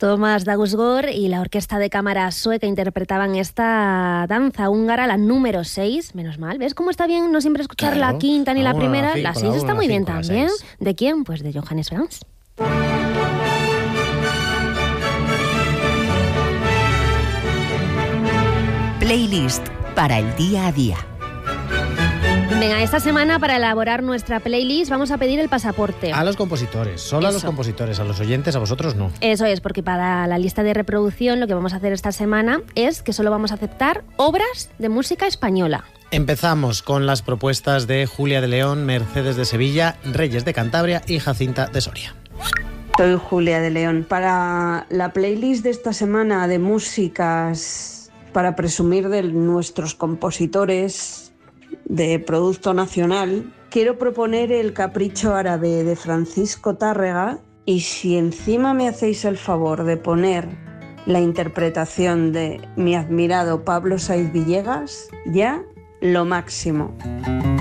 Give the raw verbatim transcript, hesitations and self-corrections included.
Tomás Dausgård y la Orquesta de Cámara Sueca interpretaban esta danza húngara, la número seis, menos mal. ¿Ves cómo está bien no siempre escuchar Claro, la quinta ni la una, primera? la La cinco, seis la está una, muy la bien cinco, la también. seis. ¿De quién? Pues de Johannes Brahms. Playlist para el día a día. Venga, esta semana para elaborar nuestra playlist vamos a pedir el pasaporte. A los compositores, solo a los Eso. compositores, a los oyentes, a vosotros no. Eso es, porque para la lista de reproducción lo que vamos a hacer esta semana es que solo vamos a aceptar obras de música española. Empezamos con las propuestas de Julia de León, Mercedes de Sevilla, Reyes de Cantabria y Jacinta de Soria. Soy Julia de León. Para la playlist de esta semana de músicas para presumir de nuestros compositores de producto nacional, quiero proponer el Capricho Árabe de Francisco Tárrega, y si encima me hacéis el favor de poner la interpretación de mi admirado Pablo Saiz Villegas, ya lo máximo.